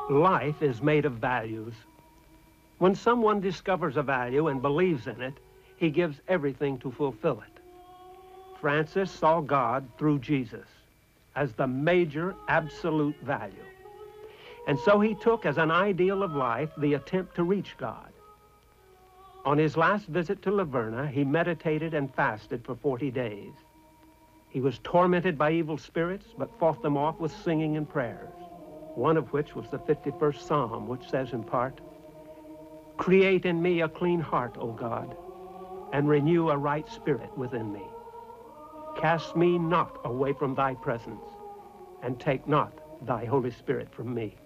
Life is made of values. When someone discovers a value and believes in it, he gives everything to fulfill it. Francis saw God through Jesus as the major absolute value. And so he took as an ideal of life the attempt to reach God. On his last visit to Laverna, he meditated and fasted for 40 days. He was tormented by evil spirits, but fought them off with singing and prayers, one of which was the 51st Psalm, which says in part, "Create in me a clean heart, O God, and renew a right spirit within me. Cast me not away from thy presence, and take not thy Holy Spirit from me."